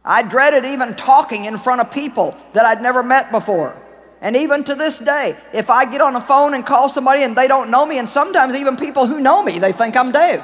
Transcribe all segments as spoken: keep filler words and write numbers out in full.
I dreaded even talking in front of people that I'd never met before. And even to this day, if I get on the phone and call somebody and they don't know me, and sometimes even people who know me, they think I'm Dave.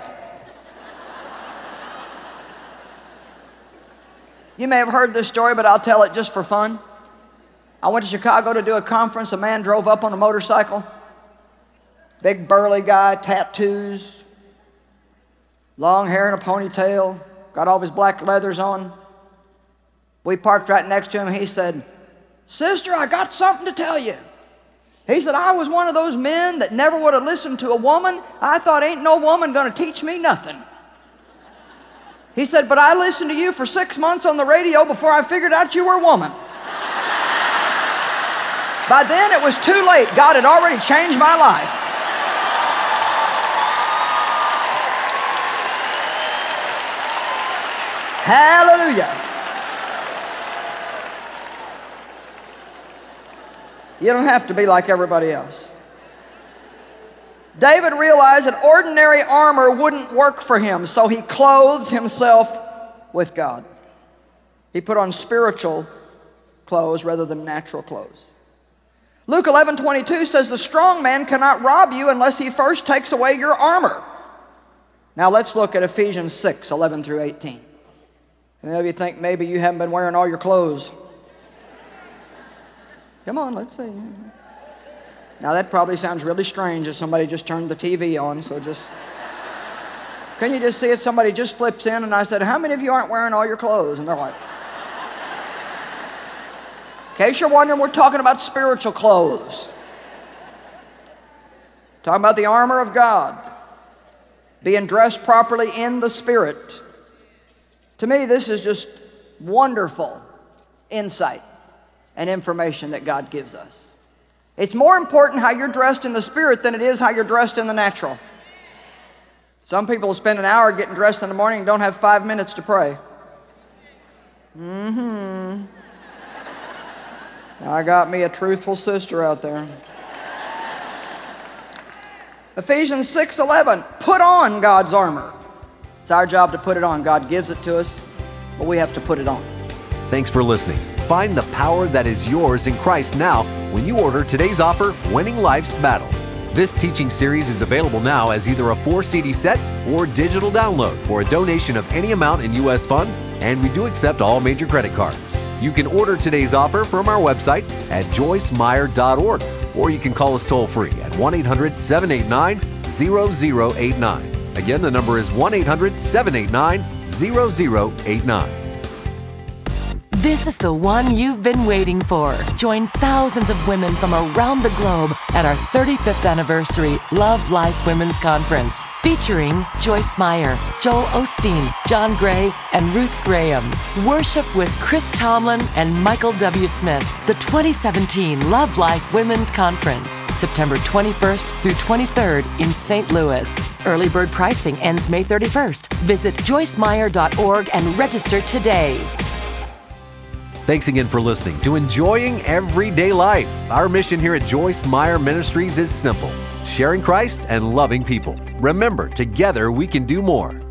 You may have heard this story, but I'll tell it just for fun. I went to Chicago to do a conference. A man drove up on a motorcycle. Big burly guy, tattoos, long hair and a ponytail, got all of his black leathers on. We parked right next to him. He said, "Sister, I got something to tell you." He said, "I was one of those men that never would have listened to a woman. I thought ain't no woman gonna teach me nothing." He said, "But I listened to you for six months on the radio before I figured out you were a woman." By then it was too late. God had already changed my life. Hallelujah. You don't have to be like everybody else. David realized that ordinary armor wouldn't work for him, so he clothed himself with God. He put on spiritual clothes rather than natural clothes. Luke eleven twenty-two says, "The strong man cannot rob you unless he first takes away your armor." Now let's look at Ephesians six eleven through eighteen. Some of you think maybe you haven't been wearing all your clothes. Come on, let's see. Now that probably sounds really strange if somebody just turned the T V on, so just... Can you just see if somebody just flips in and I said, "How many of you aren't wearing all your clothes?" And they're like... In case you're wondering, we're talking about spiritual clothes. Talking about the armor of God. Being dressed properly in the Spirit. To me, this is just wonderful insight and information that God gives us. It's more important how you're dressed in the Spirit than it is how you're dressed in the natural. Some people spend an hour getting dressed in the morning and don't have five minutes to pray. Mm-hmm. I got me a truthful sister out there. Ephesians six eleven, put on God's armor. It's our job to put it on. God gives it to us, but we have to put it on. Thanks for listening. Find the power that is yours in Christ now when you order today's offer, Winning Life's Battles. This teaching series is available now as either a four C D set or digital download for a donation of any amount in U S funds, and we do accept all major credit cards. You can order today's offer from our website at joyce meyer dot org, or you can call us toll-free at one eight hundred seven eight nine zero zero eight nine. Again, the number is one eight hundred seven eight nine zero zero eight nine. This is the one you've been waiting for. Join thousands of women from around the globe at our thirty-fifth anniversary Love Life Women's Conference, featuring Joyce Meyer, Joel Osteen, John Gray, and Ruth Graham. Worship with Chris Tomlin and Michael W. Smith. The twenty seventeen Love Life Women's Conference, September twenty-first through twenty-third in Saint Louis. Early bird pricing ends May thirty-first. Visit joyce meyer dot org and register today. Thanks again for listening to Enjoying Everyday Life. Our mission here at Joyce Meyer Ministries is simple: sharing Christ and loving people. Remember, together we can do more.